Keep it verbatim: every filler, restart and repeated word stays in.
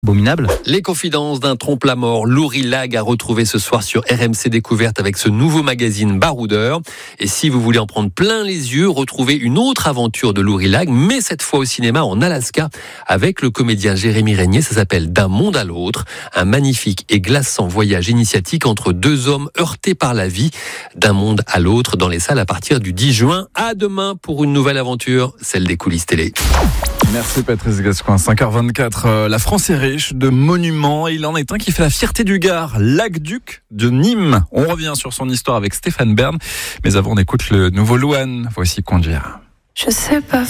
Abominable. Les confidences d'un trompe-la-mort. Loury Lag a retrouvé ce soir sur R M C Découverte avec ce nouveau magazine Baroudeur. Et si vous voulez en prendre plein les yeux, retrouvez une autre aventure de Loury Lag, mais cette fois au cinéma en Alaska avec le comédien Jérémy Régnier. Ça s'appelle D'un monde à l'autre. Un magnifique et glaçant voyage initiatique entre deux hommes heurtés par la vie. D'un monde à l'autre dans les salles à partir du dix juin. À demain pour une nouvelle aventure, celle des coulisses télé. Merci Patrice Gascoin. cinq heures vingt-quatre, euh, la France est riche de monuments. Il en est un qui fait la fierté du Gard, l'aqueduc de Nîmes. On revient sur son histoire avec Stéphane Bern. Mais avant, on écoute le nouveau Louane. Voici Conduire. Je sais pas